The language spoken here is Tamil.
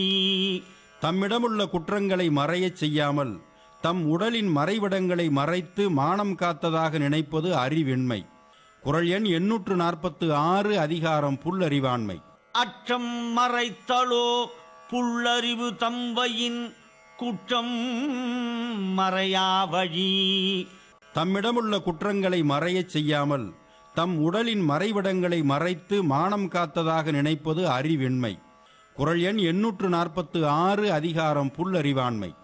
தம்மிடமுள்ள குற்றங்களை மறையச் செய்யாமல் தம் உடலின் மறைவிடங்களை மறைத்து மானம் காத்ததாக நினைப்பது அறிவின்மை. குறள் எண் 846, அதிகாரம் புல்லறிவாண்மை. அற்றம் மறைத்தலோ புல்லறிவு தம்வையின் குற்றம் மறையா வழி. தம்மிடமுள்ள குற்றங்களை மறையச் செய்யாமல் தம் உடலின் மறைவிடங்களை மறைத்து மானம் காத்ததாக நினைப்பது அறிவின்மை. குறள் எண் 846, அதிகாரம் புல்லறிவாண்மை.